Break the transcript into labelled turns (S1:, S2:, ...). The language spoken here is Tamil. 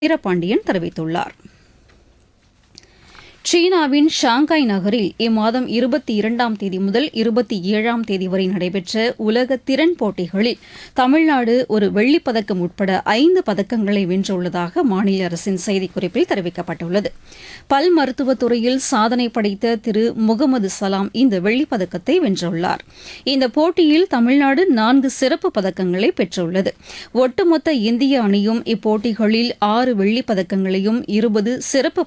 S1: வீரபாண்டியன் தெரிவித்துள்ளார். சீனாவின் ஷாங்காய் நகரில் இம்மாதம் 22ஆம் தேதி முதல் 27ஆம் தேதி வரை நடைபெற்ற உலக திறன் போட்டிகளில் தமிழ்நாடு ஒரு வெள்ளிப்பதக்கம் உட்பட 5 பதக்கங்களை வென்றுள்ளதாக மாநில அரசின் செய்திக்குறிப்பில் தெரிவிக்கப்பட்டுள்ளது. பல் மருத்துவத் துறையில் சாதனை படைத்த திரு முகமது சலாம் இந்த வெள்ளிப்பதக்கத்தை வென்றுள்ளார். இந்த போட்டியில் தமிழ்நாடு 4 சிறப்பு பதக்கங்களை பெற்றுள்ளது. ஒட்டுமொத்த இந்திய அணியும் இப்போட்டிகளில் 6 வெள்ளிப்பதக்கங்களையும் 20 சிறப்பு